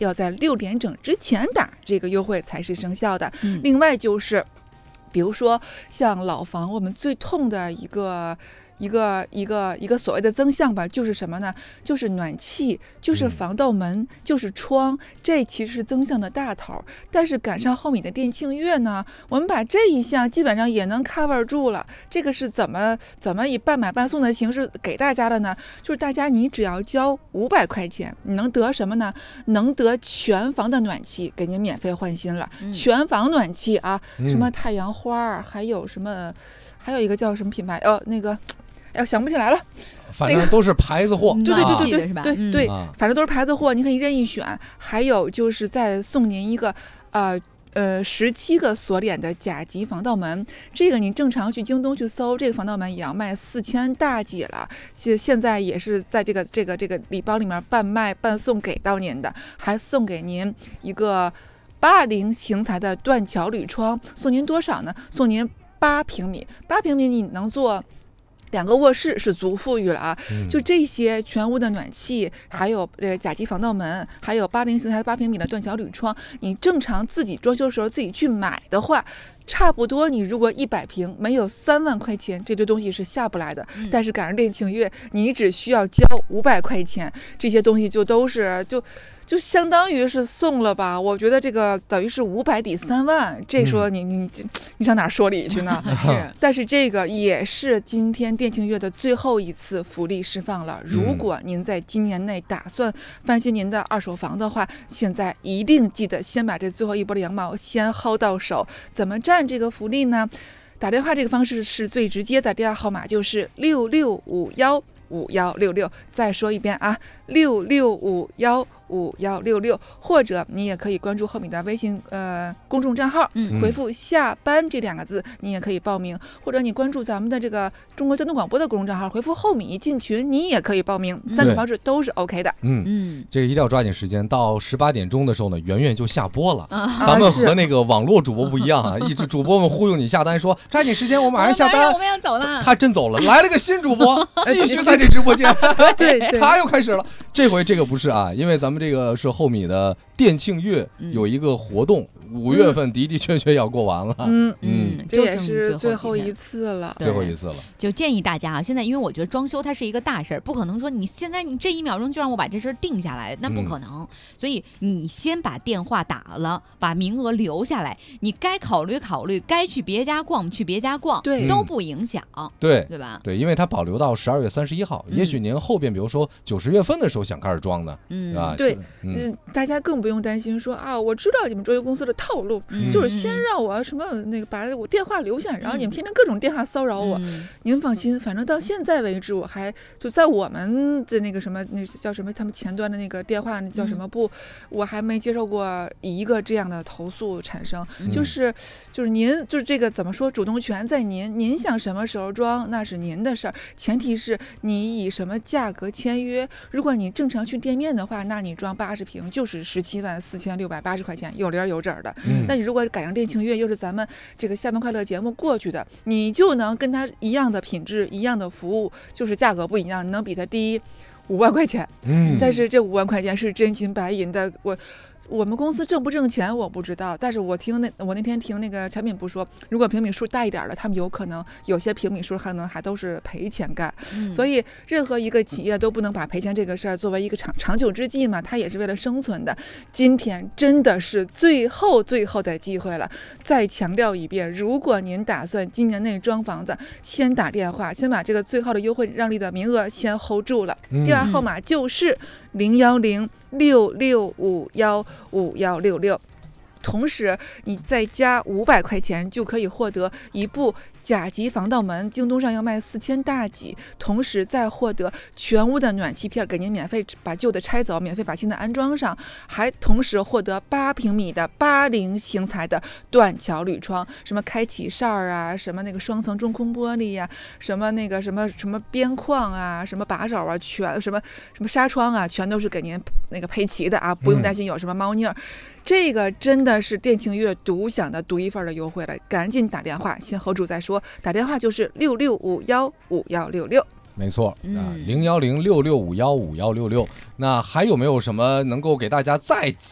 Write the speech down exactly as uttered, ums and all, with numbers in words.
要在六点整之前打，这个优惠才是生效的。 嗯、 另外就是比如说像老房，我们最痛的一个一个一个一个所谓的增项吧，就是什么呢？就是暖气，就是防盗门，嗯、就是窗，这其实是增项的大头。但是赶上后面的电庆月呢，我们把这一项基本上也能 cover 住了。这个是怎么怎么以半买半送的形式给大家的呢？就是大家你只要交五百块钱，你能得什么呢？能得全房的暖气给您免费换新了，嗯、全房暖气啊，嗯、什么太阳花，还有什么，还有一个叫什么品牌？哦，那个。哎，我想不起来了， 反正都是牌子货， 那个、对对对对对对对对， 嗯、 反正都是牌子货，你可以任意选。还有就是再送您一个呃呃十七个锁脸的甲级防盗门，这个你正常去京东去搜，这个防盗门也要卖四千大几了，现现在也是在这个这个这个礼包里面半卖半送给到您的，还送给您一个八零型材的断桥铝窗，送您多少呢？送您八平米，八平米你能做两个卧室是足富裕了啊！ 嗯、 就这些全屋的暖气，还有这个甲级防盗门，还有八零型材八平米的断桥铝窗，你正常自己装修时候自己去买的话，差不多你如果一百平没有三万块钱，这堆东西是下不来的。嗯、但是赶上电庆月，你只需要交五百块钱，这些东西就都是就。就相当于是送了吧，我觉得这个等于是五百抵三万，这说你、嗯、你你上哪说理去呢？ 是， 但是这个也是今天电庆月的最后一次福利释放了。如果您在今年内打算翻新您的二手房的话，现在一定记得先把这最后一波的羊毛先薅到手。怎么占这个福利呢？打电话这个方式是最直接的，电话号码就是六六五幺五幺六六。再说一遍啊，六六五幺五幺六六，或者你也可以关注后面的微信呃公众账号，嗯、回复下班这两个字，你也可以报名，或者你关注咱们的这个中国交通广播的公众账号，回复后米进群，你也可以报名，三种方式都是 OK 的。 嗯嗯，这个一定要抓紧时间，到十八点钟的时候呢，圆圆就下播了。 啊、 咱们和那个网络主播不一样啊，一直主播们忽悠你下单说抓紧时间，我马上下单， 我们要走了。 他真走了，来了个新主播，继续在这直播间， 对对， 他又开始了。这回这个不是啊，因为咱们这个是后米的电庆月有一个活动，五、嗯、月份的的确确要过完了。 嗯嗯，这也是最后一次了， 最后一次了。 就建议大家啊，现在因为我觉得装修它是一个大事儿，不可能说你现在你这一秒钟就让我把这事儿定下来，那不可能。嗯、所以你先把电话打了，把名额留下来，你该考虑考虑，该去别家逛去别家逛， 对， 都不影响， 嗯、对对吧？ 对，因为它保留到十二月三十一号，嗯、也许您后边比如说九十月份的时候想开始装的， 嗯， 对吧？ 对，嗯、呃，大家更不用担心说啊，我知道你们装修公司的套路， 嗯、 就是先让我什么那个把我电话留下，然后你们天天各种电话骚扰我。嗯、您放心，反正到现在为止，我还就在我们的那个什么那叫什么他们前端的那个电话那叫什么部，嗯、我还没接受过一个这样的投诉产生。嗯、就是就是您就是这个怎么说，主动权在您，您想什么时候装那是您的事儿，前提是你以什么价格签约。如果你正常去店面的话，那你装八十平就是十七万四千六百八十块钱，有零有整的。嗯、那你如果赶上电庆月，又是咱们这个下班快乐节目过去的，你就能跟他一样的品质，一样的服务，就是价格不一样，你能比他低五万块钱。嗯，但是这五万块钱是真金白银的。我我们公司挣不挣钱我不知道，但是我听那我那天听那个产品部说，如果平米数大一点的，他们有可能有些平米数可能还都是赔钱干。嗯、所以任何一个企业都不能把赔钱这个事儿作为一个长长久之计嘛，它也是为了生存的。今天真的是最后最后的机会了，再强调一遍，如果您打算今年内装房子，先打电话，先把这个最后的优惠让利的名额先 hold 住了。嗯、电话号码就是零幺零六六五幺五幺六六，同时你再加五百块钱就可以获得一部甲级防盗门，京东上要卖四千大几，同时再获得全屋的暖气片，给您免费把旧的拆走，免费把新的安装上，还同时获得八平米的八零型材的断桥铝窗，什么开启哨啊，什么那个双层中空玻璃呀、啊，什么那个什么什么边框啊，什么把手啊，全什么什么纱窗啊，全都是给您那个配齐的啊，不用担心有什么猫腻儿。嗯，这个真的是电庆月独享的独一份的优惠了，赶紧打电话，先hold住再说。打电话就是六六五幺五幺六六， 没错啊，零幺零六六五幺五幺六六。那还有没有什么能够给大家再